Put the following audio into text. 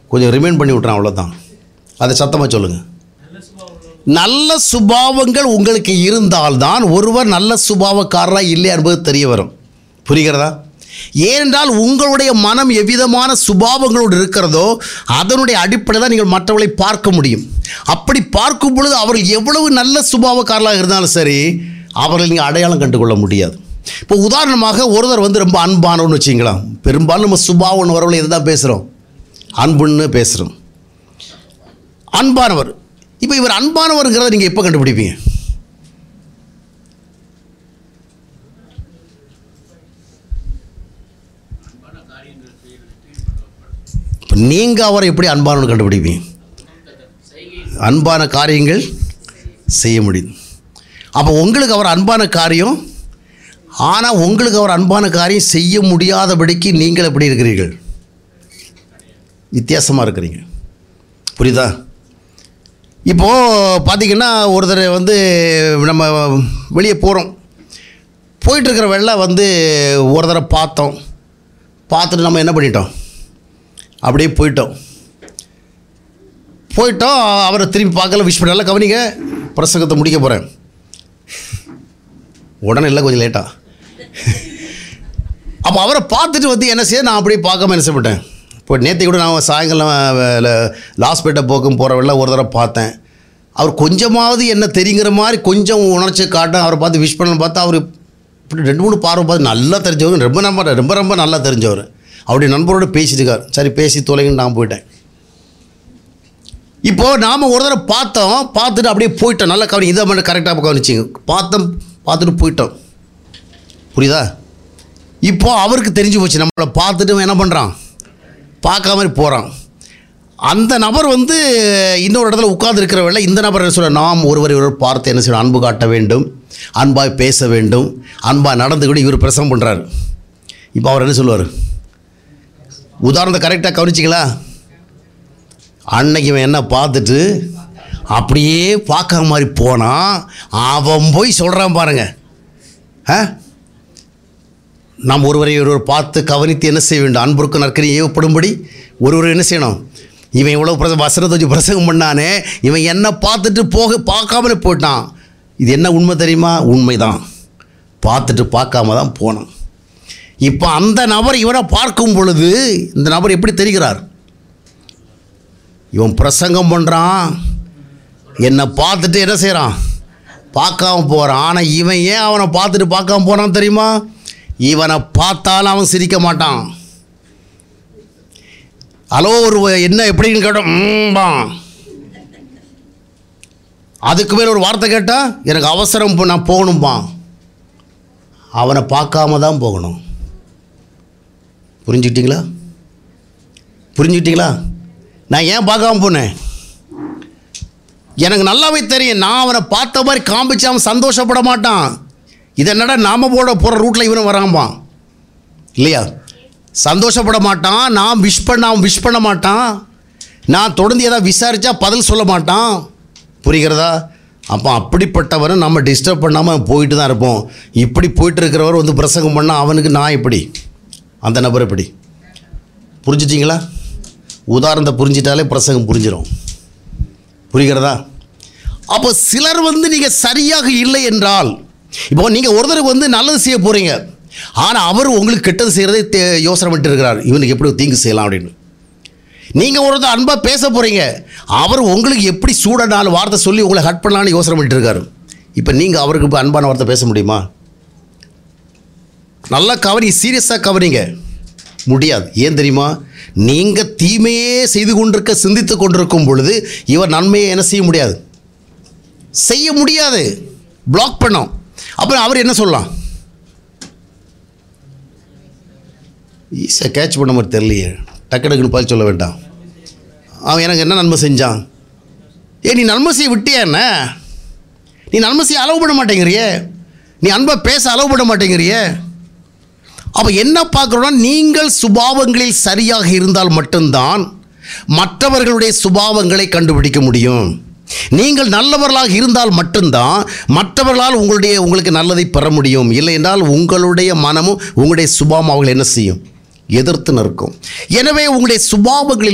கொஞ்சம் ரிமைண்ட் பண்ணி விட்றேன், அவ்வளோதான். அதை சத்தமாக சொல்லுங்கள். நல்ல சுபாவங்கள் உங்களுக்கு இருந்தால்தான் ஒருவர் நல்ல சுபாவக்காரராக இல்லை என்பது தெரிய வரும். புரிகிறதா? ஏனென்றால் உங்களுடைய மனம் எவ்விதமான சுபாவங்களோடு இருக்கிறதோ அதனுடைய அடிப்படையில் தான் நீங்கள் மற்றவர்களை பார்க்க முடியும். அப்படி பார்க்கும் பொழுது அவர்கள் எவ்வளவு நல்ல சுபாவக்காரர்களாக இருந்தாலும் சரி, அவர்களை நீங்கள் அடையாளம் கண்டுகொள்ள முடியாது. இப்போ உதாரணமாக ஒருத்தர் வந்து ரொம்ப அன்பானவன்னு வச்சிங்களா, பெரும்பாலும் நம்ம சுபாவம்னு வரவங்களை எது தான் பேசுகிறோம்? அன்புன்னு பேசுகிறோம். அன்பானவர். இப்போ இவர் அன்பானவருங்கிறத நீங்கள் எப்போ கண்டுபிடிப்பீங்க? இப்போ நீங்கள் அவரை எப்படி அன்பானவன்னு கண்டுபிடிப்பீங்க? அன்பான காரியங்கள் செய்ய முடியும். அப்போ உங்களுக்கு அவர் அன்பான காரியம், ஆனால் உங்களுக்கு அவர் அன்பான காரியம் செய்ய முடியாதபடிக்கு நீங்கள் எப்படி இருக்கிறீர்கள்? வித்தியாசமாக இருக்கிறீங்க. புரியுதா? இப்போது பார்த்திங்கன்னா ஒருத்தர் வந்து நம்ம வெளியே போகிறோம், போயிட்டுருக்கிற வெள்ளை வந்து ஒரு தடவை பார்த்துட்டு நம்ம என்ன பண்ணிட்டோம், அப்படியே போயிட்டோம். அவரை திரும்பி பார்க்கல, விஷ் பண்ண. நல்லா கவனிங்க, பிரசங்கத்தை முடிக்க போகிறேன். உடனே இல்லை, கொஞ்சம் லேட்டாக. அப்போ அவரை பார்த்துட்டு வந்து என்ன செய்ய, நான் அப்படியே பார்க்காம என்ன செய்யப்பட்டேன். இப்போ நேற்று கூட நான் சாயங்காலம் லாஸ்பேட்டை போகிற வெள்ள ஒரு தடவை பார்த்தேன். அவர் கொஞ்சமாவது என்ன தெரிங்கிற மாதிரி கொஞ்சம் உணர்ச்சி காட்ட அவரை பார்த்து விஷ் பண்ண பார்த்தா அவர் இப்படி 2-3 பார்வை பார்த்து நல்லா தெரிஞ்சவர், ரொம்ப நல்லா தெரிஞ்சவர். அவருடைய நண்பரோடு பேசிட்டு இருக்கார். சரி பேசி தொலைங்கன்னு நான் போயிட்டேன். இப்போது நாம் ஒரு தடவை பார்த்துட்டு அப்படியே போயிட்டோம். நல்லா கவனி, இதை மட்டும் கரெக்டாக கவனிச்சிங்க. பார்த்துட்டு போயிட்டோம். புரியுதா? இப்போது அவருக்கு தெரிஞ்சு போச்சு நம்மளை பார்த்துட்டு என்ன பண்ணுறான், பார்க்காம போகிறான். அந்த நபர் வந்து இன்னொரு இடத்துல உட்கார்ந்துருக்கிற வேலை இந்த நபர் என்ன சொல்கிறார், நாம் ஒருவர் பார்த்து என்ன செய்யணும், அன்பு காட்ட வேண்டும், அன்பாக பேச வேண்டும், அன்பாக நடந்து கூட இவர் பிரசங்கம் பண்ணுறாரு. இப்போ அவர் என்ன சொல்லுவார்? உதாரணத்தை கரெக்டாக கவனிச்சிங்களா? அன்னைக்கு இவன் என்ன பார்த்துட்டு அப்படியே பார்க்காம மாதிரி போனான், அவன் போய் சொல்கிறான் பாருங்க. நாம் ஒருவரை பார்த்து கவனித்து என்ன செய்ய வேண்டும், அன்புக்கு நற்கரி ஏவப்படும்படி ஒருவர் என்ன செய்யணும். இவன் இவ்வளோ வசனத்தை வச்சு பிரசங்கம் பண்ணானே, இவன் என்ன பார்த்துட்டு பார்க்காமலே போயிட்டான். இது என்ன உண்மை தெரியுமா? உண்மைதான். பார்த்துட்டு பார்க்காம தான் போனான். இப்போ அந்த நபர் இவனை பார்க்கும் பொழுது இந்த நபர் எப்படி தெரிகிறார்? இவன் பிரசங்கம் பண்ணுறான், என்னை பார்த்துட்டு என்ன செய்கிறான், பார்க்காம போகிறான். ஆனால் இவன் ஏன் அவனை பார்த்துட்டு பார்க்காம போனான் தெரியுமா? இவனை பார்த்தாலும் அவன் சிரிக்க மாட்டான். ஹலோ ஒரு என்ன எப்படின்னு கேட்டோம், அதுக்கு மேலே ஒரு வார்த்தை கேட்டால் எனக்கு அவசரம், நான் போகணும்பா. அவனை பார்க்காம தான் போகணும். புரிஞ்சுக்கிட்டீங்களா? நான் ஏன் பார்க்காம போனேன்? எனக்கு நல்லாவே தெரியும், நான் அவனை பார்த்த மாதிரி காமிச்சு அவன் சந்தோஷப்பட மாட்டான். இதை என்னடா நாம் போகிற ரூட்டில் இவனும் வராம்பான் இல்லையா? சந்தோஷப்பட மாட்டான். நான் விஷ் பண்ண மாட்டான். நான் தொடர்ந்து ஏதாவது விசாரித்தா பதில் சொல்ல மாட்டான். புரிகிறதா? அப்போ அப்படிப்பட்டவரை நம்ம டிஸ்டர்ப் பண்ணாமல் போயிட்டு தான் இருப்போம். இப்படி போயிட்டு இருக்கிறவர் வந்து பிரசங்கம் பண்ணால் அவனுக்கு நான் எப்படி, அந்த நபர் எப்படி? புரிஞ்சிட்டிங்களா? உதாரணத்தை புரிஞ்சிட்டாலே பிரசங்கம் புரிஞ்சிடும். புரிகிறதா? அப்போ சிலர் வந்து நீங்கள் சரியாக இல்லை என்றால், இப்போ நீங்கள் ஒருத்தருக்கு வந்து நல்லது செய்ய போகிறீங்க, ஆனால் அவர் உங்களுக்கு கெட்டது செய்கிறதே யோசனை பண்ணிட்டு இருக்கிறார், இவனுக்கு எப்படி தீங்கு செய்யலாம் அப்படின்னு. நீங்கள் ஒருத்தர் அன்பாக பேச போகிறீங்க, அவர் உங்களுக்கு எப்படி சூட 4 வார்த்தை சொல்லி உங்களை ஹர்ட் பண்ணலான்னு யோசனை பண்ணிட்டு இருக்காரு. இப்போ நீங்கள் அவருக்கு இப்போ அன்பான வார்த்தை பேச முடியுமா? நல்லா கவனி, சீரியஸாக கவனிங்க. முடியாது. ஏன் தெரியுமா? நீங்கள் தீமையே செய்து கொண்டிருக்க சிந்தித்து கொண்டிருக்கும் பொழுது இவர் நன்மையை என்ன செய்ய முடியாது, பிளாக் பண்ணோம். அப்புறம் அவர் என்ன சொல்லலாம்? ஈஸியாக கேட்ச் பண்ண மாதிரி தெரியலையே, டக்குன்னு பதில் சொல்ல வேண்டாம். அவன் எனக்கு என்ன நன்மை செஞ்சான்? நீ நன்மை செய்ய விட்டியா? என்ன நீ நன்மை செய்ய அலோவ் பண்ண மாட்டேங்கிறியே, நீ அன்பாக பேச அலோவ் பண்ண மாட்டேங்கிறியே. அப்போ என்ன பார்க்குறோன்னா, நீங்கள் சுபாவங்களில் சரியாக இருந்தால் மட்டும்தான் மற்றவர்களுடைய சுபாவங்களை கண்டுபிடிக்க முடியும். நீங்கள் நல்லவர்களாக இருந்தால் மட்டும்தான் மற்றவர்களால் உங்களுக்கு நல்லதை பெற முடியும். இல்லை என்றால் உங்களுடைய மனமும் உங்களுடைய சுபாவம் அவர்கள் என்ன செய்யும், எதிர்த்து நிற்கும். எனவே உங்களுடைய சுபாவங்களில்